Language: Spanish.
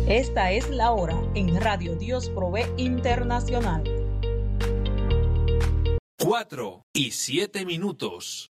Esta es la hora en Radio Dios Provee Internacional. 4:07.